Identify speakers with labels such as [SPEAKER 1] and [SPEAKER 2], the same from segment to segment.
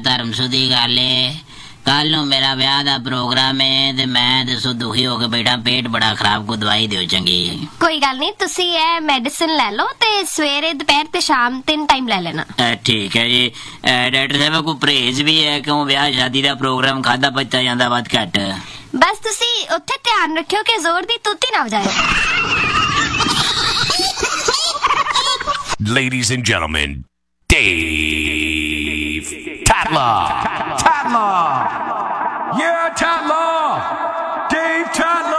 [SPEAKER 1] धर्मसुदी गल है कल नूं मेरा ब्याह दा प्रोग्राम है ते मैं दसो दुखी हो के बैठा पेट बड़ा खराब को दवाई दिओ चंगी
[SPEAKER 2] कोई गल नहीं तुसी ए मेडिसिन ले लो ते सवेरे दोपहर ते शाम 3 टाइम ले लेना
[SPEAKER 1] ठीक है जी डॉक्टर साहब को परहेज भी है क्यों ब्याह शादी दा प्रोग्राम खादा पचता जांदा वध घट
[SPEAKER 2] बस तुसी उत्थे ध्यान रखियो कि जोर दी तूती ना हो जाए
[SPEAKER 3] Ladies and gentlemen, Dave Tatler.
[SPEAKER 4] Yeah, Tatler. Dave Tatler.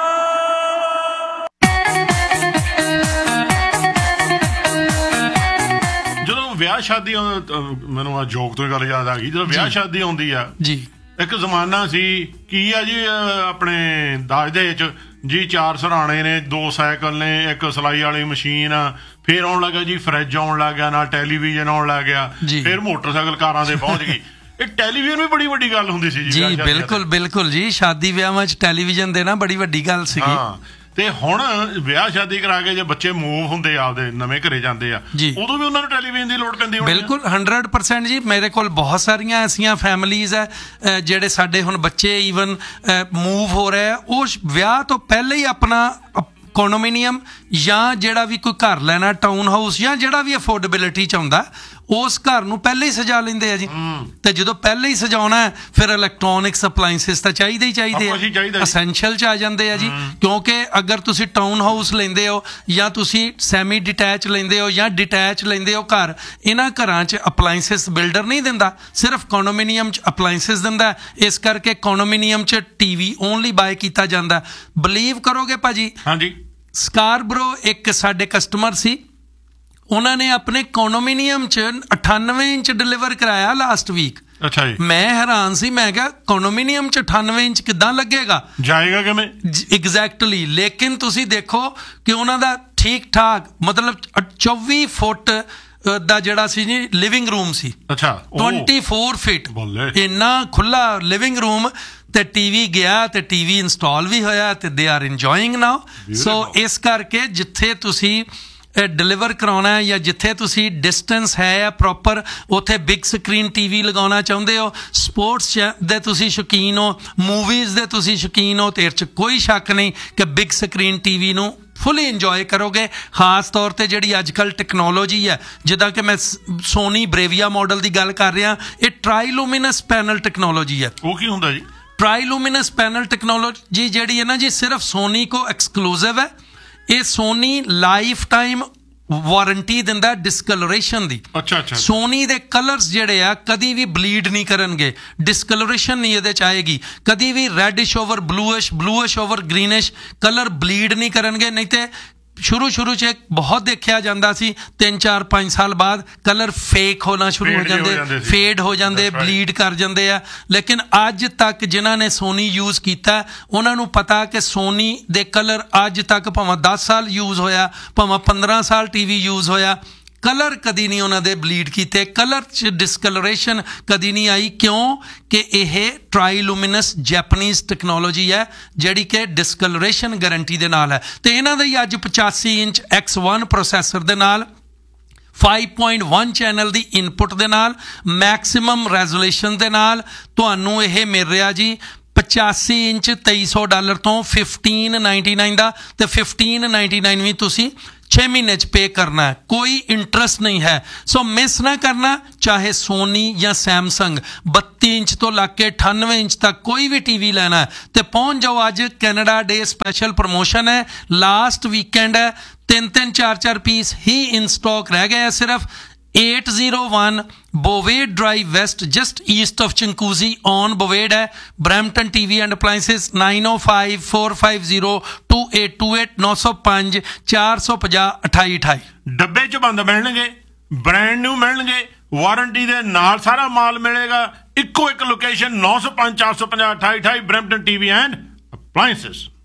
[SPEAKER 5] ਜਦੋਂ ਵਿਆਹ ਸ਼ਾਦੀ ਮੈਨੂੰ ਆ ਜੋਕ ਤੋਂ ਹੀ ਗੱਲ ਯਾਦ ਆ ਗਈ ਜਦੋਂ ਵਿਆਹ ਸ਼ਾਦੀ ਆਉਂਦੀ ਆ
[SPEAKER 6] ਜੀ
[SPEAKER 5] ਇੱਕ ਜ਼ਮਾਨਾ ਸੀ ਕੀ ਆ ਜੀ ਆਪਣੇ ਦਾਜ ਦੇ ਵਿੱਚ ਜੀ 4 ਸਰਾਣੇ ਨੇ 2 ਸਾਈਕਲ ਨੇ ਇੱਕ ਸਿਲਾਈ ਵਾਲੀ ਮਸ਼ੀਨ ਆ ਫਿਰ ਆਉਣ ਲੱਗਾ ਜੀ ਫਰਿੱਜ ਆਉਣ ਲੱਗ ਗਿਆ ਨਾਲ ਟੈਲੀਵਿਜ਼ਨ ਆਉਣ ਲੱਗ ਗਿਆ ਫਿਰ ਮੋਟਰਸਾਈਕਲ ਕਾਰਾਂ ਤੇ ਪਹੁੰਚ ਗਈ ਇਹ ਟੈਲੀਵਿਜ਼ਨ ਵੀ ਬੜੀ ਵੱਡੀ ਗੱਲ ਹੁੰਦੀ ਸੀ
[SPEAKER 6] ਜੀ ਬਿਲਕੁਲ ਬਿਲਕੁਲ ਜੀ ਸ਼ਾਦੀ ਵਿਆਹਾਂ 'ਚ ਟੈਲੀਵਿਜ਼ਨ ਦੇਣਾ ਬੜੀ ਵੱਡੀ ਗੱਲ ਸੀਗੀ
[SPEAKER 5] ਤੇ ਹੁਣ ਵਿਆਹ ਸ਼ਾਦੀ ਕਰਾ ਕੇ ਜੇ ਬੱਚੇ ਮੂਵ ਹੁੰਦੇ ਆਪਦੇ ਨਵੇਂ ਘਰੇ ਜਾਂਦੇ ਆ ਉਦੋਂ ਵੀ ਉਹਨਾਂ ਨੂੰ ਟੈਲੀਵਿਜ਼ਨ ਦੀ ਲੋੜ ਪੈਂਦੀ ਹੋਣੀ
[SPEAKER 6] ਬਿਲਕੁਲ 100% ਜੀ ਮੇਰੇ ਕੋਲ ਬਹੁਤ ਸਾਰੀਆਂ ਐਸੀਆਂ ਫੈਮਿਲੀਜ਼ ਹੈ ਜਿਹੜੇ ਸਾਡੇ ਹੁਣ ਬੱਚੇ ਈਵਨ ਮੂਵ ਹੋ ਰਹੇ ਆ ਉਹ ਵਿਆਹ ਤੋਂ ਪਹਿਲੇ ਹੀ ਆਪਣਾ ਕੋਨੋਮੀਨੀਅਮ ਜਾਂ ਜਿਹੜਾ ਵੀ ਕੋਈ ਘਰ ਲੈਣਾ ਟਾਊਨ ਹਾਊਸ ਜਾਂ ਜਿਹੜਾ ਵੀ ਅਫੋਰਡੇਬਿਲਿਟੀ 'ਚ ਆਉਂਦਾ ਉਸ ਘਰ ਨੂੰ ਪਹਿਲੇ ਹੀ ਸਜਾ ਲੈਂਦੇ ਆ ਜੀ ਤੇ ਜਦੋਂ ਪਹਿਲੇ ਹੀ ਸਜਾਉਣਾ ਹੈ ਫਿਰ ਇਲੈਕਟ੍ਰੋਨਿਕਸ ਅਪਲਾਈਐਂਸਿਸ ਤਾਂ ਚਾਹੀਦੇ ਹੀ ਚਾਹੀਦੇ ਆ ਅਸੈਂਸ਼ੀਅਲ 'ਚ ਆ ਜਾਂਦੇ ਆ ਜੀ ਕਿਉਂਕਿ ਅਗਰ ਤੁਸੀਂ ਟਾਊਨ ਹਾਊਸ ਲੈਂਦੇ ਹੋ ਜਾਂ ਤੁਸੀਂ ਸੈਮੀ ਡਿਟੈਚ ਲੈਂਦੇ ਹੋ ਜਾਂ ਡਿਟੈਚ ਲੈਂਦੇ ਹੋ ਘਰ ਇਹਨਾਂ ਘਰਾਂ 'ਚ ਅਪਲਾਈਐਂਸਿਸ ਬਿਲਡਰ ਨਹੀਂ ਦਿੰਦਾ ਸਿਰਫ ਕੋਨੋਮੀਨੀਅਮ 'ਚ ਅਪਲਾਈਐਂਸਿਸ ਦਿੰਦਾ ਇਸ ਕਰਕੇ ਕੋਨੋਮੀਨੀਅਮ 'ਚ ਟੀਵੀ ਓਨਲੀ ਬਾਏ ਕੀਤਾ ਜਾਂਦਾ ਬਲੀਵ ਕਰੋਗੇ ਭਾਜੀ ਹਾਂਜੀ ਸਕਾਰਬਰੋ ਇੱਕ ਸਾਡੇ ਕਸਟਮਰ ਸੀ ਉਹਨਾਂ ਨੇ ਆਪਣੇ ਕੋਨੋਮੀਨੀਅਮ 'ਚ 98 ਇੰਚ ਡਿਲੀਵਰ ਕਰਾਇਆ ਲਾਸਟ ਵੀਕ
[SPEAKER 5] ਅੱਛਾ ਜੀ ਮੈਂ
[SPEAKER 6] ਹੈਰਾਨ ਸੀ ਮੈਂ ਕਿਹਾ ਕੋਨੋਮੀਨੀਅਮ 'ਚ 98 ਇੰਚ ਕਿੱਦਾਂ ਲੱਗੇਗਾ
[SPEAKER 5] ਜਾਏਗਾ ਕਿਵੇਂ
[SPEAKER 6] ਐਗਜ਼ੈਕਟਲੀ ਲੇਕਿਨ ਤੁਸੀਂ ਦੇਖੋ ਕਿ ਉਹਨਾਂ ਦਾ ਠੀਕ ਠਾਕ ਮਤਲਬ 24 ਫੁੱਟ ਦਾ ਜਿਹੜਾ ਸੀ ਜੀ ਲਿਵਿੰਗ ਰੂਮ ਸੀ
[SPEAKER 5] ਅੱਛਾ
[SPEAKER 6] 24 ਫੀਟ ਇੰਨਾ ਖੁੱਲਾ ਲਿਵਿੰਗ ਰੂਮ ਤੇ ਟੀਵੀ ਗਿਆ ਤੇ ਟੀਵੀ ਇੰਸਟਾਲ ਵੀ ਹੋਇਆ ਤੇ ਦੇ ਆਰ ਇੰਜੋਇੰਗ ਨਾਓ ਸੋ ਇਸ ਕਰਕੇ ਜਿੱਥੇ ਤੁਸੀਂ ਡਿਲੀਵਰ ਕਰਾਉਣਾ ਹੈ ਜਾਂ ਜਿੱਥੇ ਤੁਸੀਂ ਡਿਸਟੈਂਸ ਹੈ ਜਾਂ ਪ੍ਰੋਪਰ ਉੱਥੇ ਬਿਗ ਸਕਰੀਨ ਟੀਵੀ ਲਗਾਉਣਾ ਚਾਹੁੰਦੇ ਹੋ ਸਪੋਰਟਸ ਦੇ ਤੁਸੀਂ ਸ਼ੌਕੀਨ ਹੋ ਮੂਵੀਜ਼ ਦੇ ਤੁਸੀਂ ਸ਼ੌਕੀਨ ਹੋ ਤੇ ਇਹ 'ਚ ਕੋਈ ਸ਼ੱਕ ਨਹੀਂ ਕਿ ਬਿਗ ਸਕਰੀਨ ਟੀਵੀ ਨੂੰ ਫੁੱਲੀ ਇੰਜੋਏ ਕਰੋਗੇ ਖਾਸ ਤੌਰ 'ਤੇ ਜਿਹੜੀ ਅੱਜ ਕੱਲ੍ਹ ਟੈਕਨੋਲੋਜੀ ਹੈ ਜਿੱਦਾਂ ਕਿ ਮੈਂ ਸੋਨੀ ਬਰੇਵੀਆ ਮਾਡਲ ਦੀ ਗੱਲ ਕਰ ਰਿਹਾ ਇਹ ਟ੍ਰਾਈਲੂਮੀਨਸ ਪੈਨਲ ਟੈਕਨੋਲੋਜੀ ਹੈ
[SPEAKER 5] ਉਹ ਕੀ ਹੁੰਦਾ ਜੀ
[SPEAKER 6] ਟ੍ਰਾਈਲੂਮੀਨਸ ਪੈਨਲ ਟੈਕਨੋਲੋਜੀ ਜਿਹੜੀ ਹੈ ਨਾ ਜੀ ਸਿਰਫ ਸੋਨੀ ਕੋ ਐਕਸਕਲੂਸਿਵ ਹੈ ਇਹ ਸੋਨੀ ਲਾਈਫ ਟਾਈਮ ਵਾਰੰਟੀ ਦਿੰਦਾ ਡਿਸਕਲਰੇਸ਼ਨ ਦੀ
[SPEAKER 5] ਅੱਛਾ ਅੱਛਾ
[SPEAKER 6] ਸੋਨੀ ਦੇ ਕਲਰਸ ਜਿਹੜੇ ਆ ਕਦੀ ਵੀ ਬਲੀਡ ਨਹੀਂ ਕਰਨਗੇ ਡਿਸਕਲਰੇਸ਼ਨ ਨਹੀਂ ਇਹਦੇ 'ਚ ਆਏਗੀ ਕਦੀ ਵੀ reddish over ਬਲੂਇਸ਼ over greenish colour bleed ਨਹੀਂ ਕਰਨਗੇ ਨਹੀਂ ਤੇ ਸ਼ੁਰੂ 'ਚ ਬਹੁਤ ਦੇਖਿਆ ਜਾਂਦਾ ਸੀ 3-4-5 ਸਾਲ ਬਾਅਦ ਕਲਰ ਫੇਕ ਹੋਣਾ ਸ਼ੁਰੂ ਹੋ ਜਾਂਦੇ ਫੇਡ ਹੋ ਜਾਂਦੇ ਬਲੀਡ ਕਰ ਜਾਂਦੇ ਆ ਲੇਕਿਨ ਅੱਜ ਤੱਕ ਜਿਨ੍ਹਾਂ ਨੇ ਸੋਨੀ ਯੂਜ਼ ਕੀਤਾ ਉਹਨਾਂ ਨੂੰ ਪਤਾ ਕਿ ਸੋਨੀ ਦੇ ਕਲਰ ਅੱਜ ਤੱਕ ਭਾਵੇਂ 10 ਸਾਲ ਯੂਜ਼ ਹੋਇਆ ਭਾਵੇਂ 15 ਸਾਲ ਟੀਵੀ ਯੂਜ਼ ਹੋਇਆ ਕਲਰ ਕਦੀ ਨਹੀਂ ਉਹਨਾਂ ਦੇ ਬਲੀਡ ਕੀਤੇ ਕਲਰ 'ਚ ਡਿਸਕਲਰੇਸ਼ਨ ਕਦੀ ਨਹੀਂ ਆਈ ਕਿਉਂ ਕਿ ਇਹ ਟ੍ਰਾਈਲੂਮੀਨਸ ਜੈਪਨੀਜ਼ ਟੈਕਨੋਲੋਜੀ ਹੈ ਜਿਹੜੀ ਕਿ ਡਿਸਕਲਰੇਸ਼ਨ ਗਾਰੰਟੀ ਦੇ ਨਾਲ ਹੈ ਤੇ ਇਹਨਾਂ ਦਾ ਹੀ ਅੱਜ 85 ਇੰਚ X1 ਪ੍ਰੋਸੈਸਰ ਦੇ ਨਾਲ 5.1 ਚੈਨਲ ਦੀ ਇਨਪੁਟ ਦੇ ਨਾਲ ਮੈਕਸਿਮਮ ਰੈਜ਼ੋਲੂਸ਼ਨ ਦੇ ਨਾਲ ਤੁਹਾਨੂੰ ਇਹ ਮਿਲ ਰਿਹਾ ਜੀ 85 ਇੰਚ $2300 ਤੋਂ 1599 ਦਾ ਤੇ 1599 ਵੀ ਤੁਸੀਂ 6 ਮਹੀਨੇ 'ਚ ਪੇ ਕਰਨਾ ਹੈ ਕੋਈ ਇੰਟਰਸਟ ਨਹੀਂ ਹੈ ਸੋ ਮਿਸ ਨਾ ਕਰਨਾ ਚਾਹੇ ਸੋਨੀ ਜਾਂ ਸੈਮਸੰਗ 32 ਇੰਚ ਤੋਂ ਲੱਗ ਕੇ 98 ਇੰਚ ਤੱਕ ਕੋਈ ਵੀ ਟੀਵੀ ਲੈਣਾ ਹੈ ਤੇ ਪਹੁੰਚ ਜਾਓ ਅੱਜ ਕੈਨੇਡਾ ਡੇ ਸਪੈਸ਼ਲ ਪ੍ਰਮੋਸ਼ਨ ਹੈ ਲਾਸਟ ਵੀਕਐਂਡ ਹੈ 3-3 4-4 ਪੀਸ ਹੀ ਇਨ ਸਟਾਕ ਰਹਿ ਗਏ ਸਿਰਫ 801 Bovade Drive West just east of Chinguacousy on Bovade है Brampton TV and Appliances 905-450-2828 905 450 2828
[SPEAKER 5] ਡੱਬੇ 'ਚ ਬੰਦ ਮਿਲਣਗੇ ਬ੍ਰਾਂਡ ਨਿਊ ਮਿਲਣਗੇ ਵਾਰੰਟੀ ਦੇ ਨਾਲ ਸਾਰਾ ਮਾਲ ਮਿਲੇਗਾ ਇੱਕੋ ਇੱਕ location 905 450 2828 Brampton TV and Appliances